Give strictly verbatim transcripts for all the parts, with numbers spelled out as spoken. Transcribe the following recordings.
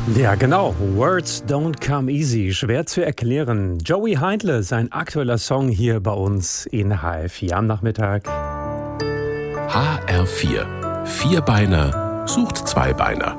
Ja, genau. Words don't come easy. Schwer zu erklären. Joey Heindle, sein aktueller Song hier bei uns in H R vier am Nachmittag. H R vier. Vierbeiner sucht Zweibeiner.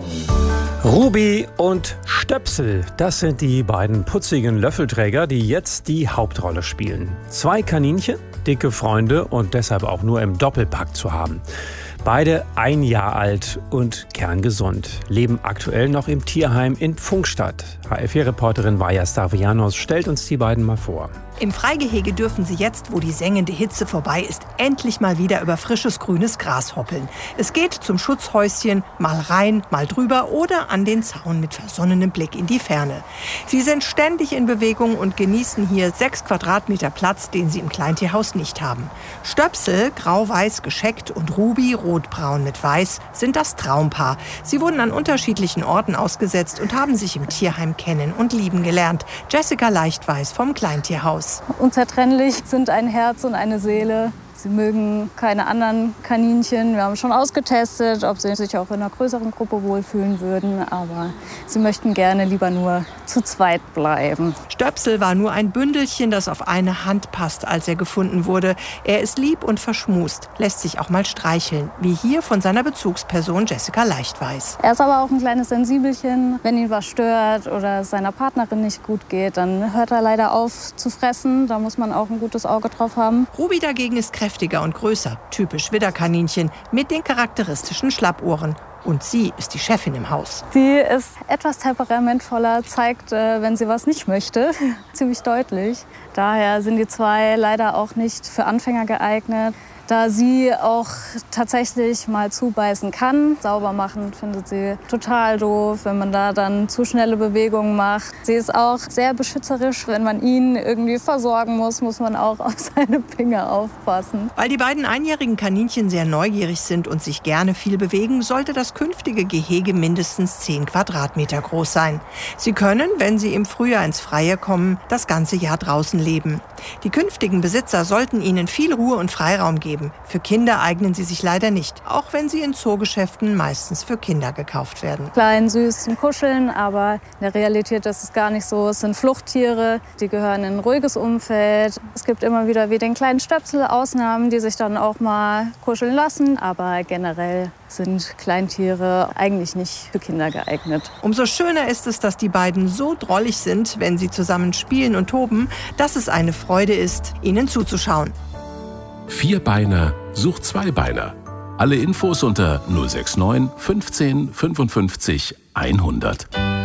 Ruby und Stöpsel, das sind die beiden putzigen Löffelträger, die jetzt die Hauptrolle spielen. Zwei Kaninchen, dicke Freunde und deshalb auch nur im Doppelpack zu haben. Beide ein Jahr alt und kerngesund, leben aktuell noch im Tierheim in Pfungstadt. H R vier-Reporterin Vaja Stavrianos stellt uns die beiden mal vor. Im Freigehege dürfen sie jetzt, wo die sengende Hitze vorbei ist, endlich mal wieder über frisches grünes Gras hoppeln. Es geht zum Schutzhäuschen, mal rein, mal drüber oder an den Zaun mit versonnenem Blick in die Ferne. Sie sind ständig in Bewegung und genießen hier sechs Quadratmeter Platz, den sie im Kleintierhaus nicht haben. Stöpsel, grau-weiß gescheckt, und Ruby, rotbraun mit weiß, sind das Traumpaar. Sie wurden an unterschiedlichen Orten ausgesetzt und haben sich im Tierheim kennen und lieben gelernt. Jessica Leichtweiß vom Kleintierhaus. Unzertrennlich sind ein Herz und eine Seele. Sie mögen keine anderen Kaninchen. Wir haben schon ausgetestet, ob sie sich auch in einer größeren Gruppe wohlfühlen würden. Aber sie möchten gerne lieber nur zu zweit bleiben. Stöpsel war nur ein Bündelchen, das auf eine Hand passt, als er gefunden wurde. Er ist lieb und verschmust, lässt sich auch mal streicheln, wie hier von seiner Bezugsperson Jessica Leichtweiß. Er ist aber auch ein kleines Sensibelchen. Wenn ihn was stört oder es seiner Partnerin nicht gut geht, dann hört er leider auf zu fressen. Da muss man auch ein gutes Auge drauf haben. Ruby dagegen ist kräftiger und größer, typisch Widderkaninchen mit den charakteristischen Schlappohren. Und sie ist die Chefin im Haus. Sie ist etwas temperamentvoller, zeigt, wenn sie was nicht möchte, ziemlich deutlich. Daher sind die zwei leider auch nicht für Anfänger geeignet. Da sie auch tatsächlich mal zubeißen kann. Sauber machen findet sie total doof, wenn man da dann zu schnelle Bewegungen macht. Sie ist auch sehr beschützerisch. Wenn man ihn irgendwie versorgen muss, muss man auch auf seine Finger aufpassen. Weil die beiden einjährigen Kaninchen sehr neugierig sind und sich gerne viel bewegen, sollte das künftige Gehege mindestens zehn Quadratmeter groß sein. Sie können, wenn sie im Frühjahr ins Freie kommen, das ganze Jahr draußen leben. Die künftigen Besitzer sollten ihnen viel Ruhe und Freiraum geben. Für Kinder eignen sie sich leider nicht, auch wenn sie in Zoogeschäften meistens für Kinder gekauft werden. Klein, süß zum Kuscheln, aber in der Realität ist es gar nicht so. Es sind Fluchttiere, die gehören in ein ruhiges Umfeld. Es gibt immer wieder wie den kleinen Stöpsel Ausnahmen, die sich dann auch mal kuscheln lassen, aber generell sind Kleintiere eigentlich nicht für Kinder geeignet. Umso schöner ist es, dass die beiden so drollig sind, wenn sie zusammen spielen und toben, dass es eine Freude ist, ihnen zuzuschauen. Vierbeiner sucht Zweibeiner. Alle Infos unter null sechs neun fünfzehn fünfundfünfzig hundert.